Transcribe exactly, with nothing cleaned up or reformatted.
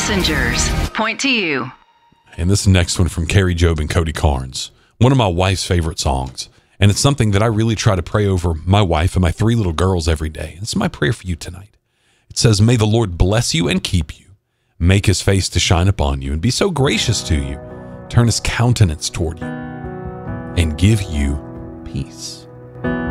messengers point to you. And this next one from Carrie Job and Cody Carnes, one of my wife's favorite songs. And it's something that I really try to pray over my wife and my three little girls every day. It's my prayer for you tonight. It says, may the Lord bless you and keep you, make his face to shine upon you and be so gracious to you, turn his countenance toward you and give you peace.